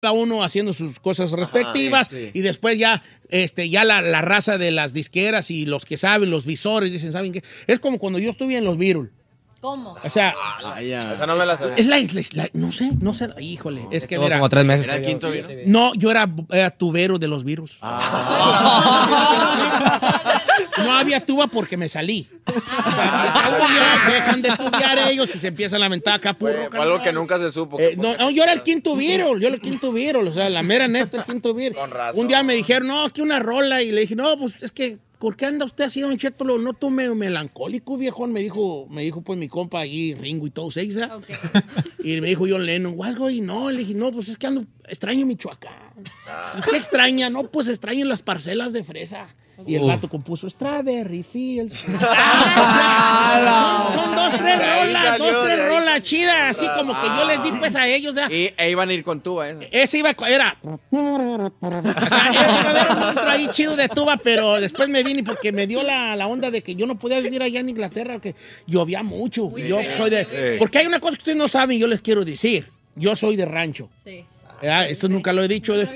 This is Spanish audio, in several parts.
cada uno haciendo sus cosas respectivas. Ajá, y después ya, ya la raza de las disqueras y los que saben, los visores, dicen, ¿saben qué? Es como cuando yo estuve en los Beatles. ¿Cómo? O sea, esa no me la sabía. Es no sé, híjole, es que como 3 meses. ¿Era el quinto vino? No, yo era tubero de los virus. No había tuba porque me salí. Dejan de tubear ellos y se empiezan a lamentar acá. Fue algo que nunca se supo. No, yo era el quinto Beatle, o sea, la mera neta, el quinto Beatle. Con razón. Un día me dijeron, no, aquí una rola, y le dije, no, pues es que, ¿por qué anda usted así, don Cheto? No tú melancólico, viejón, me dijo pues mi compa allí, Ringo y todo, ¿seisa? Okay. Y me dijo John Lennon, algo, y no, le dije, no, pues es que extraño Michoacán. ¿Qué extraña? No, pues extraño las parcelas de fresa. Y el vato compuso Strawberry Fields. Son 2, 3 rolas chidas, así como que yo les di pues a ellos. Iban a ir con tuba, Ese era un intro ahí chido de tuba, pero después me vine porque me dio la onda de que yo no podía vivir allá en Inglaterra, porque llovía mucho. Y yo soy porque hay una cosa que ustedes no saben y yo les quiero decir. Yo soy de rancho. Sí. Eso nunca lo he dicho. Soy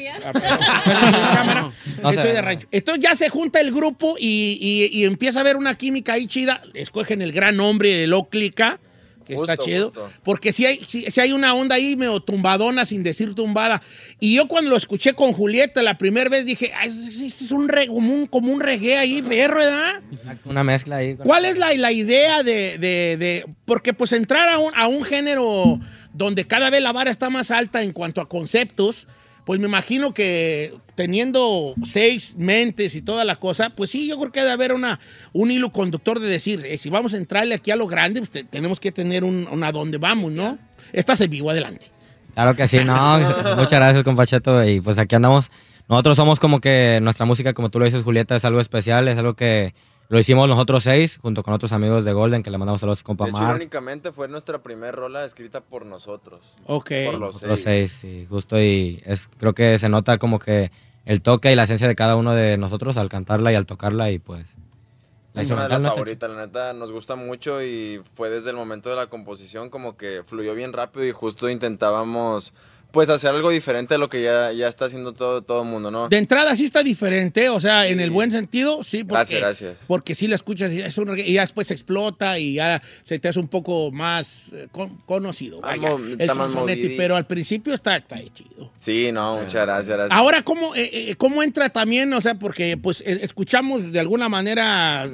de rancho. Entonces ya se junta el grupo y empieza a haber una química ahí chida. Escogen el gran nombre, el Oclica, que está chido. Porque si hay una onda ahí medio tumbadona, sin decir tumbada. Y yo cuando lo escuché con Julieta la primera vez dije, es como un reggae ahí, ¿verdad? Una mezcla ahí. ¿Cuál es la idea de porque pues entrar a un género donde cada vez la vara está más alta en cuanto a conceptos, pues me imagino que teniendo 6 mentes y toda la cosa, pues sí, yo creo que debe haber un hilo conductor de decir, si vamos a entrarle aquí a lo grande, pues tenemos que tener a dónde vamos, ¿no? Estás en vivo, adelante. Claro que sí, no, muchas gracias, compa Cheto, y pues aquí andamos. Nosotros somos como que nuestra música, como tú lo dices, Julieta, es algo especial, es algo que lo hicimos nosotros 6, junto con otros amigos de Golden, que le mandamos saludos a compa Mar. Irónicamente fue nuestra primera rola escrita por nosotros. Ok. Por los 6, sí, justo, y creo que se nota como que el toque y la esencia de cada uno de nosotros al cantarla y al tocarla, y pues... Es una de las favoritas, la neta, nos gusta mucho y fue desde el momento de la composición como que fluyó bien rápido y justo intentábamos... pues hacer algo diferente de lo que ya está haciendo todo el mundo, ¿no? De entrada sí está diferente, o sea, en el buen sentido, sí. Gracias. Porque sí la escuchas y ya después explota y ya se te hace un poco más conocido. Vaya, el Sonsonetti, pero al principio está chido. Sí, no, muchas gracias. Ahora, ¿cómo entra también? O sea, porque pues escuchamos de alguna manera...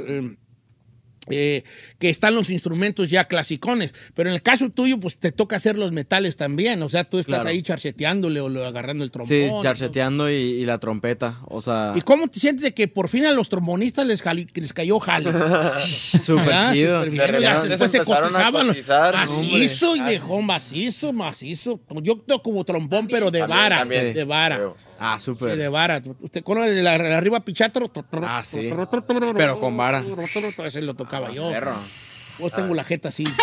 que están los instrumentos ya clasicones, pero en el caso tuyo pues te toca hacer los metales también, o sea, tú estás ahí charcheteándole o agarrando el trombón. Sí, charcheteando y la trompeta, o sea... ¿Y cómo te sientes de que por fin a los trombonistas les cayó jale? Súper chido. Después se cotizaban. Macizo y viejón, macizo. Yo toco como trombón, pero de vara. De vara. Ah, súper. Sí, de vara. ¿Usted conoce el arriba pichátaro? Ah, sí. Pero con vara. Ese lo tocaba yo. Yo tengo la jeta así.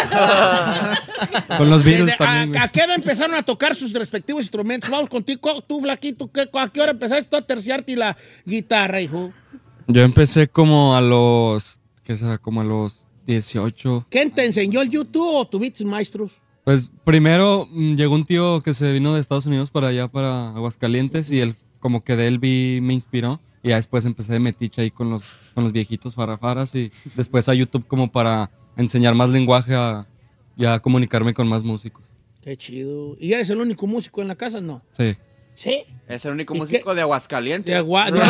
Con los virus también. ¿A qué hora empezaron a tocar sus respectivos instrumentos? Vamos contigo, tú, flaquito. ¿A qué hora empezaste a terciarte la guitarra, hijo? Yo empecé como a los... ¿Qué será? Como a los 18. ¿Quién te enseñó el YouTube o tuviste maestros? Pues primero llegó un tío que se vino de Estados Unidos para allá, para Aguascalientes, y él como que de él me inspiró. Y ya después empecé de metiche ahí con los viejitos farrafaras, y después a YouTube como para enseñar más lenguaje y a comunicarme con más músicos. Qué chido. ¿Y eres el único músico en la casa? No. Sí. ¿Sí? Es el único músico de Aguascalientes.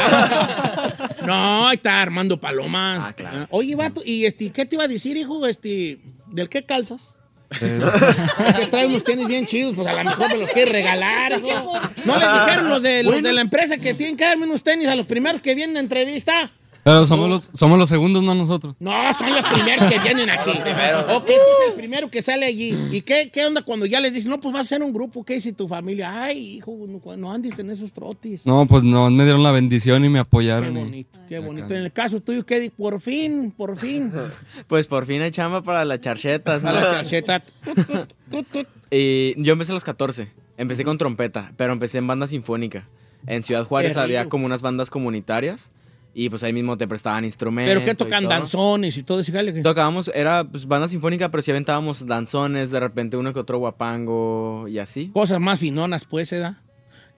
No, ahí está Armando Paloma. Ah, claro. Oye, vato, ¿y qué te iba a decir, hijo? ¿Del qué calzas? Que trae unos tenis bien chidos, pues a lo mejor me los quiere regalar, hijo. ¿No le dijeron los de la empresa que tienen que darme unos tenis a los primeros que vienen a entrevista? Pero somos los segundos, no nosotros. No, son los primeros que vienen aquí. Ok, tú eres el primero que sale allí. ¿Y qué onda cuando ya les dicen, no, pues vas a hacer un grupo? ¿Qué dice tu familia? Ay, hijo, no andes en esos trotis. No, pues no, me dieron la bendición y me apoyaron. Qué bonito, qué bonito. En el caso tuyo, ¿qué? Por fin. Pues por fin hay chamba para las charchetas, ¿no? Para las charchetas. Y yo empecé a los 14. Empecé con trompeta, pero empecé en banda sinfónica. En Ciudad Juárez había como unas bandas comunitarias. Y pues ahí mismo te prestaban instrumentos. ¿Pero qué tocan? ¿Danzones y todo ese jale? Tocábamos, era pues banda sinfónica, pero sí aventábamos danzones, de repente uno que otro guapango y así. Cosas más finonas, pues, ¿da?